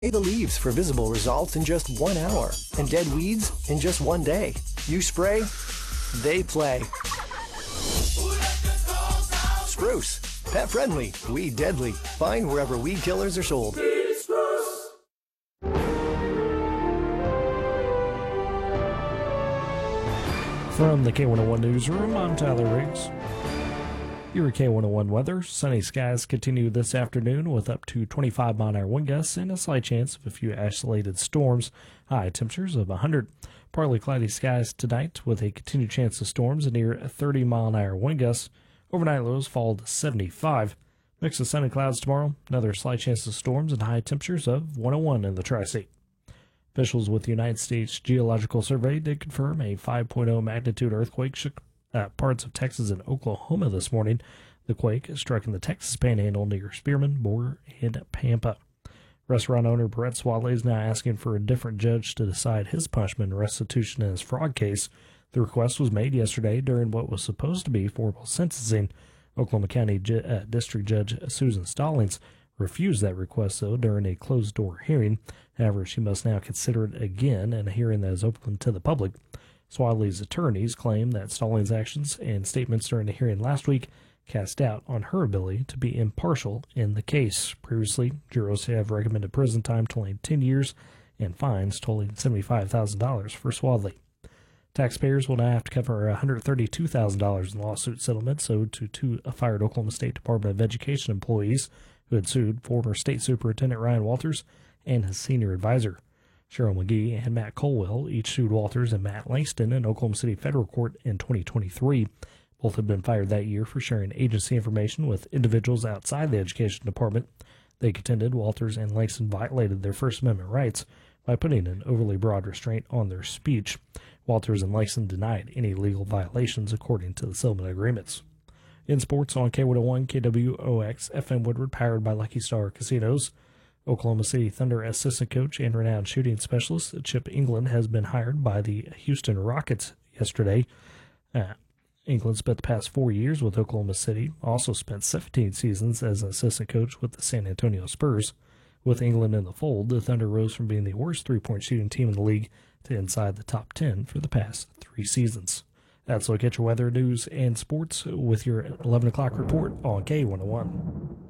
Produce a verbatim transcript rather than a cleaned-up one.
The leaves for visible results in just one hour, and dead weeds in just one day. You spray, they play. Spruce, pet friendly, weed deadly. Find wherever weed killers are sold. From the K one oh one Newsroom, I'm Tyler Riggs. Your K one oh one weather. Sunny skies continue this afternoon with up to twenty-five mile an hour wind gusts and a slight chance of a few isolated storms. High temperatures of one hundred. Partly cloudy skies tonight with a continued chance of storms and near thirty mile an hour wind gusts. Overnight lows fall to seventy-five. Mix of sun and clouds tomorrow. Another slight chance of storms and high temperatures of one oh one in the Tri-State. Officials with the United States Geological Survey did confirm a five point oh magnitude earthquake shook Uh, parts of Texas and Oklahoma this morning. The quake struck in the Texas Panhandle near Spearman, Moore, and Pampa. Restaurant owner Brett Swadley is now asking for a different judge to decide his punishment and restitution in his fraud case. The request was made yesterday during what was supposed to be formal sentencing. Oklahoma County J- uh, District Judge Susan Stallings refused that request, though, during a closed-door hearing. However, she must now consider it again in a hearing that is open to the public. Swadley's attorneys claim that Stallings' actions and statements during the hearing last week cast doubt on her ability to be impartial in the case. Previously, jurors have recommended prison time totaling ten years and fines totaling seventy-five thousand dollars for Swadley. Taxpayers will now have to cover one hundred thirty-two thousand dollars in lawsuit settlements owed to two fired Oklahoma State Department of Education employees who had sued former State Superintendent Ryan Walters and his senior advisor. Cheryl McGee and Matt Colwell each sued Walters and Matt Langston in Oklahoma City Federal Court in twenty twenty-three. Both had been fired that year for sharing agency information with individuals outside the Education Department. They contended Walters and Langston violated their First Amendment rights by putting an overly broad restraint on their speech. Walters and Langston denied any legal violations according to the settlement agreements. In sports on K one oh one, K W O X, F M Woodward, powered by Lucky Star Casinos. Oklahoma City Thunder assistant coach and renowned shooting specialist Chip England has been hired by the Houston Rockets yesterday. Uh, England spent the past four years with Oklahoma City, also spent seventeen seasons as an assistant coach with the San Antonio Spurs. With England in the fold, the Thunder rose from being the worst three-point shooting team in the league to inside the top ten for the past three seasons. That's a look at your weather, news, and sports with your eleven o'clock report on K one oh one.